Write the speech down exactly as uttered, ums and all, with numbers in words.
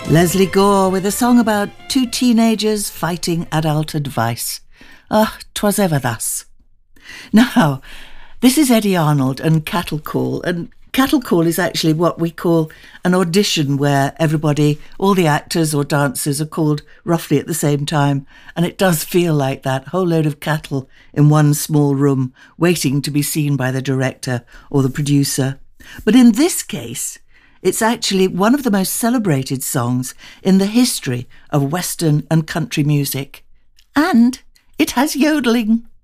Leslie Gore with a song about two teenagers fighting adult advice. Ah, 'twas ever thus. Now, this is Eddie Arnold and Cattle Call, and Cattle Call is actually what we call an audition where everybody, all the actors or dancers are called roughly at the same time, and it does feel like that, whole load of cattle in one small room waiting to be seen by the director or the producer. But in this case, it's actually one of the most celebrated songs in the history of Western and country music. And it has yodeling.